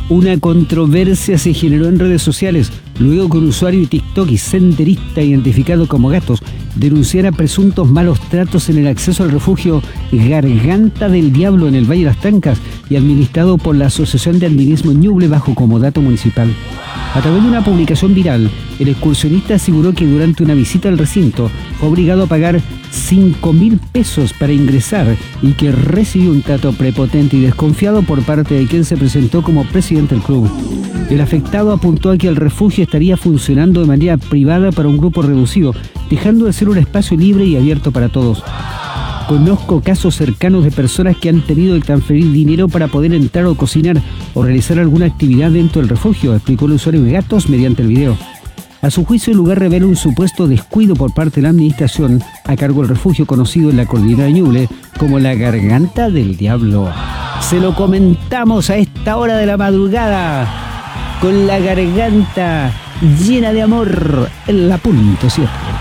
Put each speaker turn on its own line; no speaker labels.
Una controversia se generó en redes sociales luego que un usuario de TikTok y senderista identificado como Gatos denunciara presuntos malos tratos en el acceso al refugio Garganta del Diablo en el Valle de las Trancas y administrado por la Asociación de Alpinismo Ñuble bajo comodato municipal. A través de una publicación viral, el excursionista aseguró que durante una visita al recinto fue obligado a pagar 5.000 pesos para ingresar y que recibió un trato prepotente y desconfiado por parte de quien se presentó como presidente del club. El afectado apuntó a que el refugio estaría funcionando de manera privada para un grupo reducido, dejando de ser un espacio libre y abierto para todos. Conozco casos cercanos de personas que han tenido que transferir dinero para poder entrar o cocinar o realizar alguna actividad dentro del refugio, explicó el usuario de Gatos mediante el video. A su juicio, el lugar revela un supuesto descuido por parte de la administración a cargo del refugio conocido en la cordillera de Ñuble como la Garganta del Diablo. Se lo comentamos a esta hora de la madrugada, con la garganta llena de amor en la punto, ¿cierto?